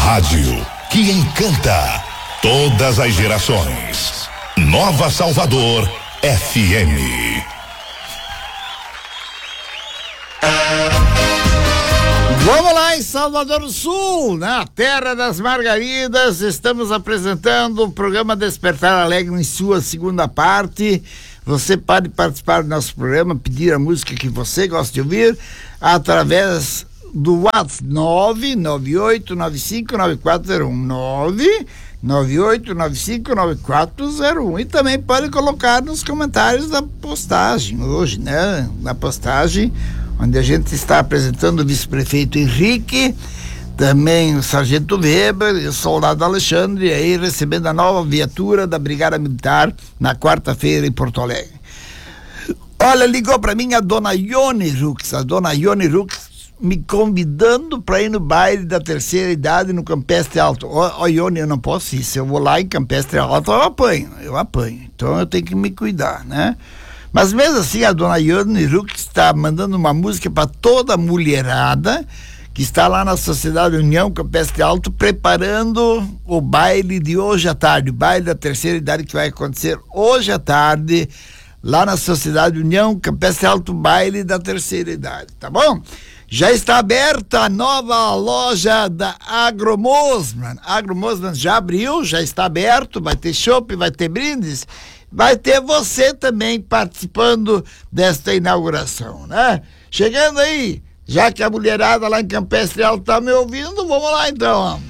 rádio que encanta todas as gerações. Nova Salvador FM. Vamos lá em Salvador do Sul, na terra das margaridas, estamos apresentando o programa Despertar Alegre em sua segunda parte. Você pode participar do nosso programa, pedir a música que você gosta de ouvir através do WhatsApp 998959401, 998959401, e também pode colocar nos comentários da postagem hoje, né? Na postagem onde a gente está apresentando o vice-prefeito Henrique, também o sargento Weber e o soldado Alexandre, aí recebendo a nova viatura da Brigada Militar na quarta-feira em Porto Alegre. Olha, ligou para mim a dona Ione Rux me convidando para ir no baile da terceira idade no Campestre Alto. Ó, Ione, eu não posso ir, se eu vou lá em Campestre Alto eu apanho, então eu tenho que me cuidar, né? Mas mesmo assim, a dona Ione Rux está mandando uma música para toda a mulherada que está lá na Sociedade União Campestre Alto, preparando o baile de hoje à tarde, o baile da terceira idade que vai acontecer hoje à tarde, lá na Sociedade União Campestre Alto, baile da terceira idade, tá bom? Já está aberta a nova loja da Agromosman. Agromosman já abriu, já está aberto, vai ter chopp, vai ter brindes, vai ter você também participando desta inauguração, né? Chegando aí, já que a mulherada lá em Campestre Alto tá me ouvindo, vamos lá então.